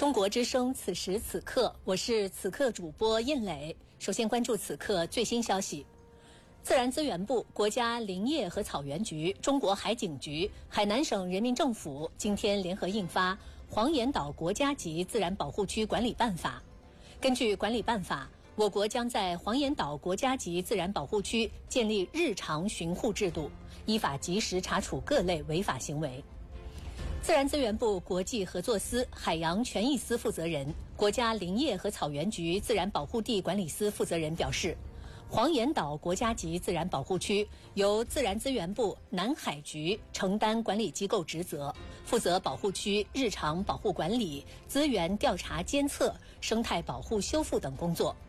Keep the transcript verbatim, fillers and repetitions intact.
中国之声，此时此刻，我是此刻主播印磊。首先关注此刻最新消息。自然资源部、国家林业和草原局、中国海警局、海南省人民政府今天联合印发《黄岩岛国家级自然保护区管理办法》。根据管理办法，我国将在黄岩岛国家级自然保护区建立日常巡护制度，依法及时查处各类违法行为。自然资源部国际合作司海洋权益司负责人、国家林业和草原局自然保护地管理司负责人表示，黄岩岛国家级自然保护区由自然资源部南海局承担管理机构职责，负责保护区日常保护管理、资源调查监测、生态保护修复等工作。